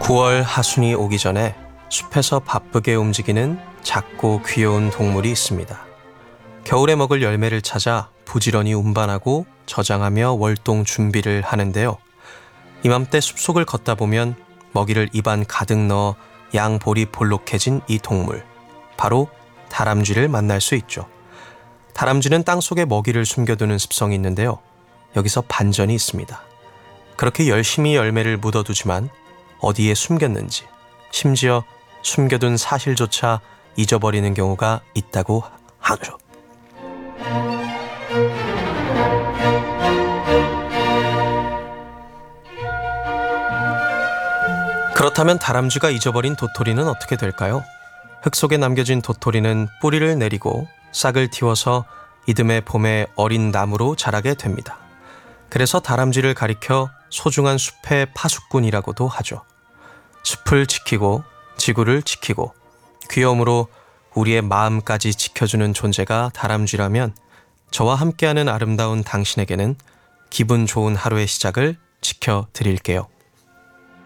9월 하순이 오기 전에 숲에서 바쁘게 움직이는 작고 귀여운 동물이 있습니다. 겨울에 먹을 열매를 찾아 부지런히 운반하고 저장하며 월동 준비를 하는데요. 이맘때 숲속을 걷다 보면 먹이를 입안 가득 넣어 양볼이 볼록해진 이 동물, 바로 다람쥐를 만날 수 있죠. 다람쥐는 땅속에 먹이를 숨겨두는 습성이 있는데요. 여기서 반전이 있습니다. 그렇게 열심히 열매를 묻어두지만 어디에 숨겼는지, 심지어 숨겨둔 사실조차 잊어버리는 경우가 있다고 하죠. 그렇다면 다람쥐가 잊어버린 도토리는 어떻게 될까요? 흙 속에 남겨진 도토리는 뿌리를 내리고 싹을 틔워서 이듬해 봄에 어린 나무로 자라게 됩니다. 그래서 다람쥐를 가리켜 소중한 숲의 파수꾼이라고도 하죠. 숲을 지키고 지구를 지키고 귀여움으로 우리의 마음까지 지켜주는 존재가 다람쥐라면 저와 함께하는 아름다운 당신에게는 기분 좋은 하루의 시작을 지켜드릴게요.